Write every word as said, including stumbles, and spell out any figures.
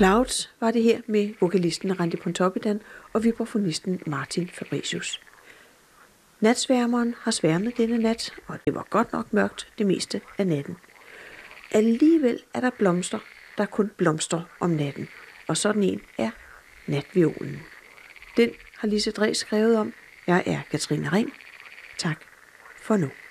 Clouds var det her med vokalisten Randi Pontoppidan og vibrafonisten Martin Fabricius. Natsværmeren har sværmet denne nat, og det var godt nok mørkt det meste af natten. Alligevel er der blomster, der kun blomstrer om natten, og sådan en er natviolen. Den har Lise Dræs skrevet om. Jeg er Katrine Ring. Tak for nu.